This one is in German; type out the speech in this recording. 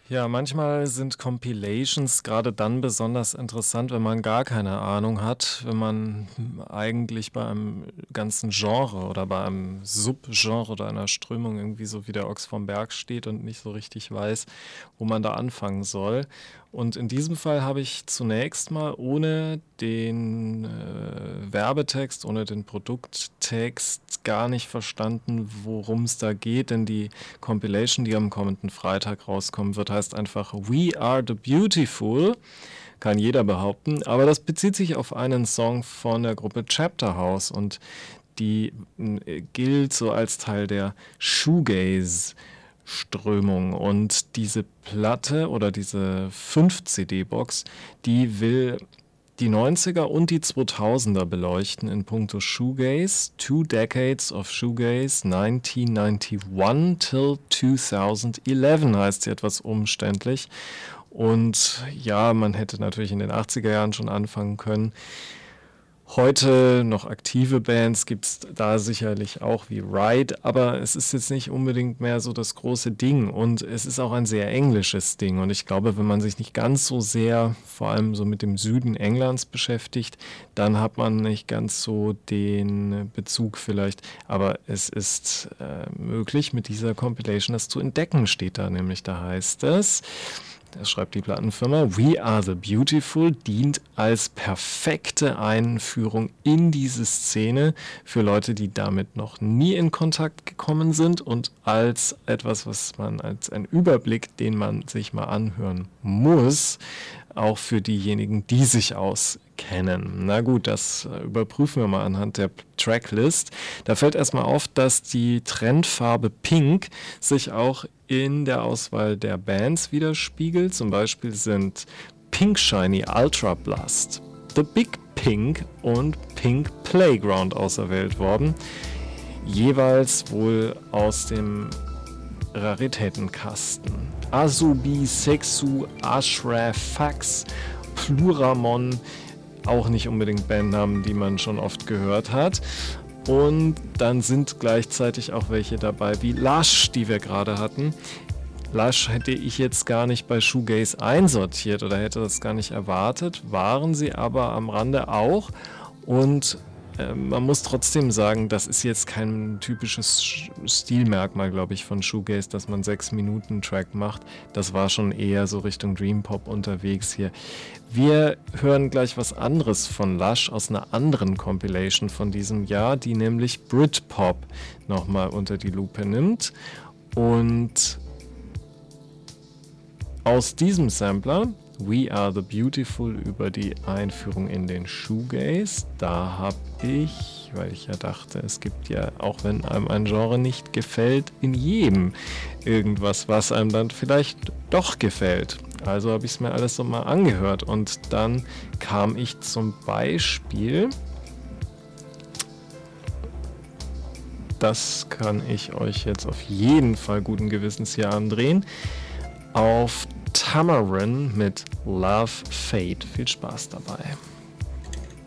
Ja, manchmal sind Compilations gerade dann besonders interessant, wenn man gar keine Ahnung hat, wenn man eigentlich bei einem ganzen Genre oder bei einem Subgenre oder einer Strömung irgendwie so wie der Ochs vom Berg steht und nicht so richtig weiß, wo man da anfangen soll. Und in diesem Fall habe ich zunächst mal ohne den Werbetext, ohne den Produkttext gar nicht verstanden, worum es da geht, denn die Compilation, die am kommenden Freitag rauskommen wird, heißt einfach We Are the Beautiful. Kann jeder behaupten, aber das bezieht sich auf einen Song von der Gruppe Chapter House und die gilt so als Teil der Shoegaze-Strömung. Und diese Platte oder diese 5-CD-Box, die will die 90er und die 2000er beleuchten in puncto Shoegaze. 2 Decades of Shoegaze, 1991 till 2011 heißt sie etwas umständlich. Und ja, man hätte natürlich in den 80er Jahren schon anfangen können. Heute noch aktive Bands gibt es da sicherlich auch wie Ride, aber es ist jetzt nicht unbedingt mehr so das große Ding und es ist auch ein sehr englisches Ding und ich glaube, wenn man sich nicht ganz so sehr vor allem so mit dem Süden Englands beschäftigt, dann hat man nicht ganz so den Bezug vielleicht, aber es ist möglich mit dieser Compilation das zu entdecken, steht da nämlich, da heißt es. Das schreibt die Plattenfirma, We Are the Beautiful dient als perfekte Einführung in diese Szene für Leute, die damit noch nie in Kontakt gekommen sind und als etwas, was man als einen Überblick, den man sich mal anhören muss, auch für diejenigen, die sich auskennen. Na gut, das überprüfen wir mal anhand der Tracklist. Da fällt erstmal auf, dass die Trendfarbe Pink sich auch in der Auswahl der Bands widerspiegelt. Zum Beispiel sind Pink Shiny Ultra Blast, The Big Pink und Pink Playground auserwählt worden. Jeweils wohl aus dem Raritätenkasten. Azubi, Sexu, Ashraf, Fax, Pluramon, auch nicht unbedingt Bandnamen, die man schon oft gehört hat. Und dann sind gleichzeitig auch welche dabei wie Lush, die wir gerade hatten. Lush hätte ich jetzt gar nicht bei Shoegaze einsortiert oder hätte das gar nicht erwartet, waren sie aber am Rande auch. Und man muss trotzdem sagen, das ist jetzt kein typisches Stilmerkmal, glaube ich, von Shoegaze, dass man 6-Minuten-Track macht. Das war schon eher so Richtung Dream Pop unterwegs hier. Wir hören gleich was anderes von Lush aus einer anderen Compilation von diesem Jahr, die nämlich Britpop nochmal unter die Lupe nimmt. Und aus diesem Sampler, We Are the Beautiful, über die Einführung in den Shoegaze, da habe ich, weil ich ja dachte, es gibt ja, auch wenn einem ein Genre nicht gefällt, in jedem irgendwas, was einem dann vielleicht doch gefällt. Also habe ich es mir alles so mal angehört und dann kam ich zum Beispiel, das kann ich euch jetzt auf jeden Fall guten Gewissens hier andrehen, auf Tamarin mit Love Fate. Viel Spaß dabei.